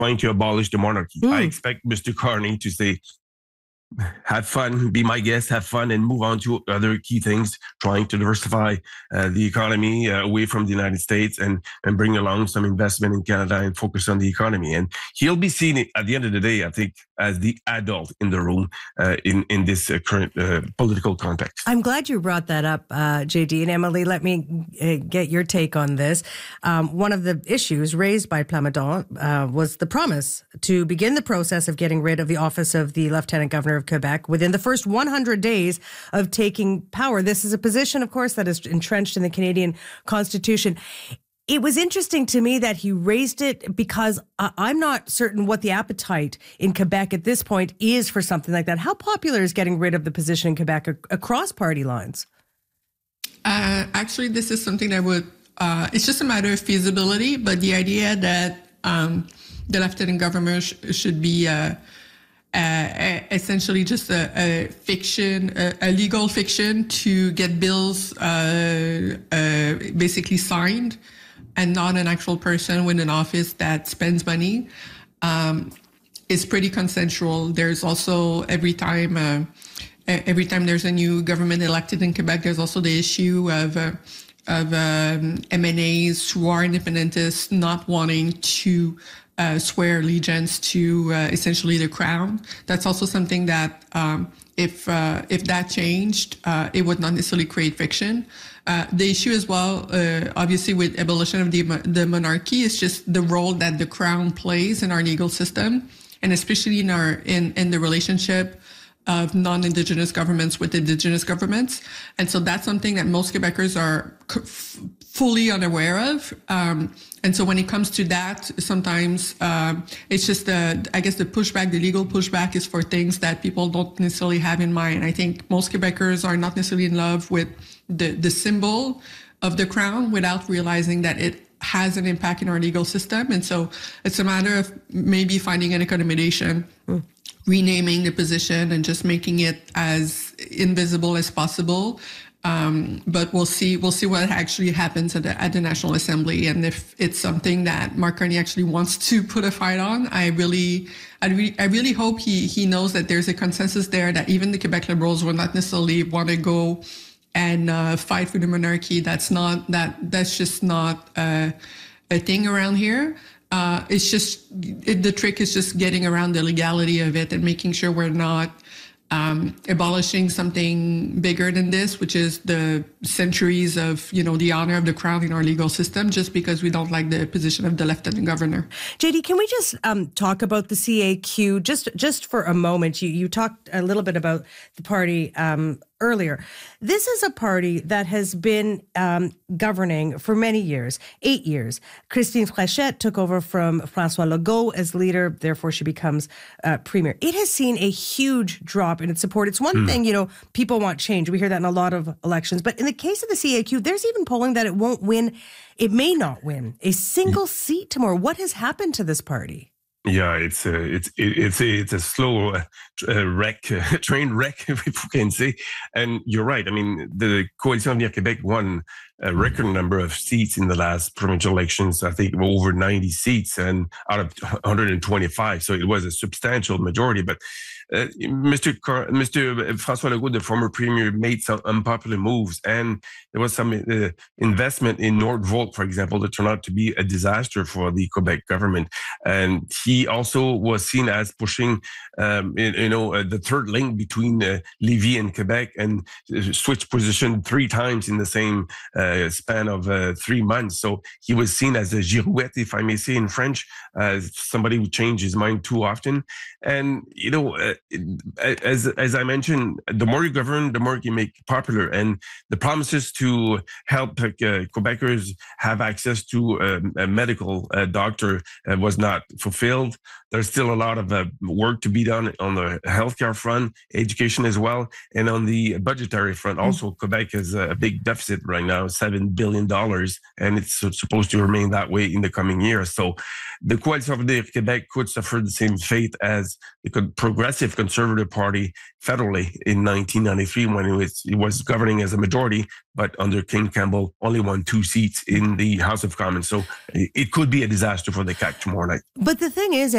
trying to abolish the monarchy. I expect Mr. Carney to say, have fun, be my guest, have fun, and move on to other key things, trying to diversify the economy away from the United States and bring along some investment in Canada and focus on the economy. And he'll be seen at the end of the day, I think, as the adult in the room in this current political context. I'm glad you brought that up, JD. And Emily, let me get your take on this. One of the issues raised by Plamondon was the promise to begin the process of getting rid of the office of the Lieutenant Governor of Quebec within the first 100 days of taking power. This is a position, of course, that is entrenched in the Canadian Constitution. It was interesting to me that he raised it because I'm not certain what the appetite in Quebec at this point is for something like that. How popular is getting rid of the position in Quebec across party lines? Actually, this is something that would, it's just a matter of feasibility, but the idea that the Lieutenant Governor should be essentially just a fiction, a legal fiction to get bills basically signed, and not an actual person with an office that spends money, is pretty consensual. There's also every time there's a new government elected in Quebec, there's also the issue of MNAs who are independentists not wanting to swear allegiance to essentially the crown. That's also something that if that changed, it would not necessarily create friction. The issue as well, obviously, with abolition of the monarchy is just the role that the crown plays in our legal system, and especially in the relationship of non-Indigenous governments with Indigenous governments. And so that's something that most Quebecers are fully unaware of. And so when it comes to that, sometimes it's just, I guess the pushback, the legal pushback is for things that people don't necessarily have in mind. I think most Quebecers are not necessarily in love with the symbol of the crown without realizing that it has an impact in our legal system. And so it's a matter of maybe finding an accommodation, renaming the position and just making it as invisible as possible. But we'll see what actually happens at the National Assembly. And if it's something that Mark Carney actually wants to put a fight on, I really hope he knows that there's a consensus there that even the Quebec Liberals will not necessarily want to go and fight for the monarchy. That's just not a thing around here. It's just the trick is just getting around the legality of it and making sure we're not abolishing something bigger than this, which is the centuries of, the honor of the crown in our legal system, just because we don't like the position of the Lieutenant Governor. JD, can we just talk about the CAQ just for a moment? You talked a little bit about the party earlier. This is a party that has been governing for many years, 8 years. Christine Frechette took over from François Legault as leader, therefore she becomes premier. It has seen a huge drop in its support. It's one thing, people want change. We hear that in a lot of elections. But in the case of the CAQ, there's even polling that it won't win, it may not win a single seat tomorrow. What has happened to this party? Yeah, it's a slow train wreck, if we can say. And you're right. I mean, the Coalition Avenir Québec won a record number of seats in the last provincial elections. I think over 90 seats and out of 125. So it was a substantial majority. But Mr. François Legault, the former premier, made some unpopular moves, and there was some investment in Northvolt, for example, that turned out to be a disaster for the Quebec government. And he also was seen as pushing, the third link between Lévis and Quebec, and switched position 3 times in the same span of 3 months. So he was seen as a girouette, if I may say in French, as somebody who changed his mind too often. And, as I mentioned, the more you govern, the more you make popular. And the promises to help Quebecers have access to a medical doctor was not fulfilled. There's still a lot of work to be done on the healthcare front, education as well, and on the budgetary front. Also, Quebec has a big deficit right now, $7 billion, and it's supposed to remain that way in the coming years. So the Coalition Avenir Québec could suffer the same fate as the Progressive Conservative Party federally in 1993 when it was governing as a majority, but under King Campbell only won 2 seats in the House of Commons. So it could be a disaster for the CAQ tomorrow night. But the thing is,